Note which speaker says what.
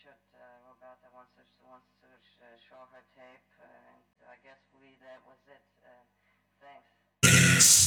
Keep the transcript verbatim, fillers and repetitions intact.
Speaker 1: should, uh, Roberta wants to, wants to sh- show her tape, uh, and I guess we, that was it. Uh, thanks.